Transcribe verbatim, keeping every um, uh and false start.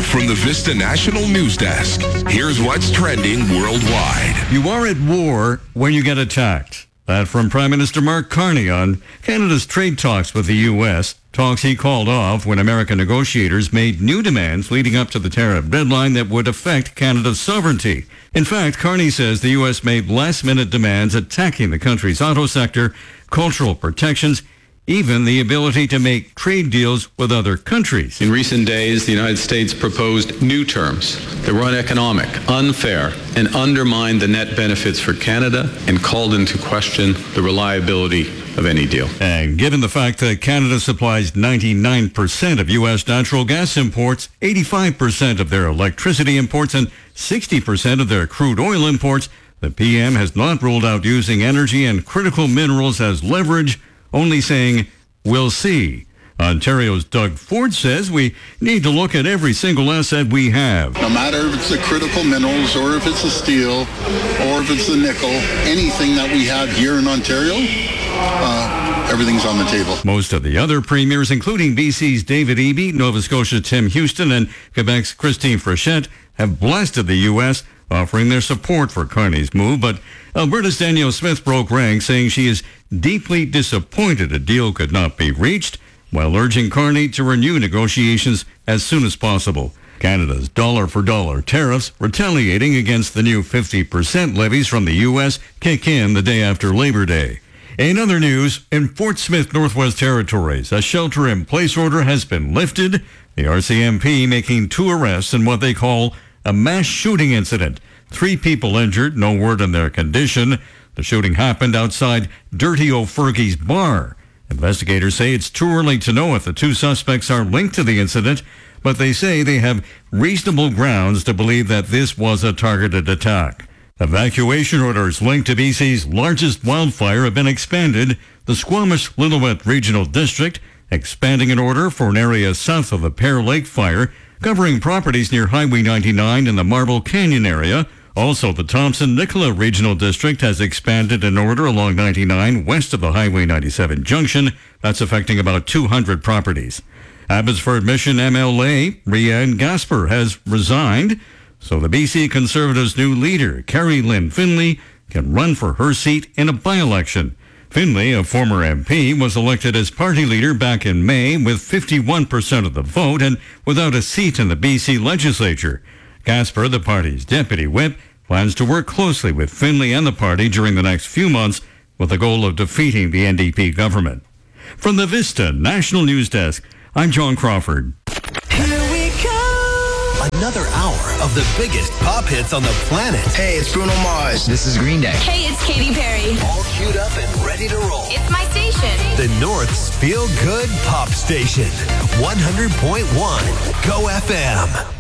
From the Vista National News Desk, here's what's trending worldwide. You are at war when you get attacked. That from Prime Minister Mark Carney on Canada's trade talks with the U S. Talks he called off when American negotiators made new demands leading up to the tariff deadline that would affect Canada's sovereignty. In fact, Carney says the U S made last-minute demands attacking the country's auto sector, cultural protections, even the ability to make trade deals with other countries. In recent days, the United States proposed new terms that were uneconomic, unfair, and undermined the net benefits for Canada and called into question the reliability of any deal. And given the fact that Canada supplies ninety-nine percent of U S natural gas imports, eighty-five percent of their electricity imports, and sixty percent of their crude oil imports, the P M has not ruled out using energy and critical minerals as leverage, only saying, we'll see. Ontario's Doug Ford says we need to look at every single asset we have. No matter if it's the critical minerals or if it's the steel or if it's the nickel, anything that we have here in Ontario, uh, everything's on the table. Most of the other premiers, including B C's David Eby, Nova Scotia's Tim Houston, and Quebec's Christine Frechette, have blasted the U S, offering their support for Carney's move, but Alberta's Danielle Smith broke ranks, saying she is deeply disappointed a deal could not be reached, while urging Carney to renew negotiations as soon as possible. Canada's dollar-for-dollar tariffs, retaliating against the new fifty percent levies from the U S, kick in the day after Labor Day. In other news, in Fort Smith, Northwest Territories, a shelter-in-place order has been lifted, the R C M P making two arrests in what they call a mass shooting incident. Three people injured, no word on their condition. The shooting happened outside Dirty O'Fergie's bar. Investigators say it's too early to know if the two suspects are linked to the incident, but they say they have reasonable grounds to believe that this was a targeted attack. Evacuation orders linked to B C's largest wildfire have been expanded. The Squamish-Lillooet Regional District expanding an order for an area south of the Pear Lake fire, covering properties near Highway ninety-nine in the Marble Canyon area. Also, the Thompson-Nicola Regional District has expanded an order along ninety-nine west of the Highway ninety-seven junction. That's affecting about two hundred properties. Abbotsford Mission M L A Rhiannon Gasper has resigned, so the B C Conservatives' new leader, Carrie Lynn Finlay, can run for her seat in a by-election. Finlay, a former M P, was elected as party leader back in May with fifty-one percent of the vote and without a seat in the B C legislature. Gasper, the party's deputy whip, plans to work closely with Finlay and the party during the next few months with the goal of defeating the N D P government. From the Vista National News Desk, I'm John Crawford. Here we go. Another hour of the biggest pop hits on the planet. Hey, it's Bruno Mars. This is Green Day. Hey, it's Katy Perry. All queued up and ready to roll. It's my station. The North's Feel Good Pop Station. one hundred point one Go F M.